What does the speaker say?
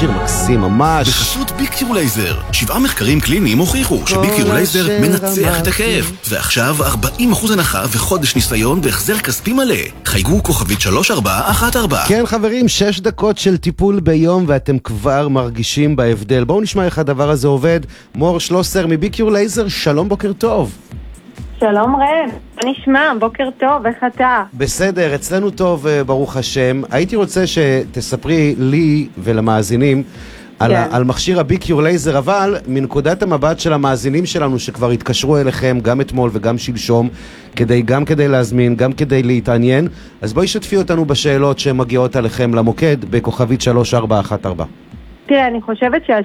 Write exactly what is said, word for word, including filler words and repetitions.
מכשיר מקסים ממש. בחסות ביקיור לייזר. שבעה מחקרים קליניים הוכיחו שביקיור לייזר מנצח את הכאב. ועכשיו ארבעים אחוז הנחה וחודש ניסיון והחזר כספי מלא. חייגו כוכבית שלוש ארבע אחת ארבע. כן חברים, שש דקות של טיפול ביום ואתם כבר מרגישים בהבדל. בואו נשמע איך הדבר הזה עובד. מור שלוסר מביקיור לייזר, שלום, בוקר טוב. שלום רב, מה נשמע? בוקר טוב, איך אתה? בסדר, אצלנו טוב, ברוך השם. הייתי רוצה שתספרי לי ולמאזינים על, כן. על מכשיר הביקיור לייזר, אבל מנקודת המבט של המאזינים שלנו שכבר התקשרו אליכם גם אתמול וגם שלשום, כדי, גם כדי להזמין, גם כדי להתעניין, אז בואי שתפי אותנו בשאלות שמגיעות עליכם למוקד בכוכבית שלוש ארבע אחת ארבע. תראה, אני חושבת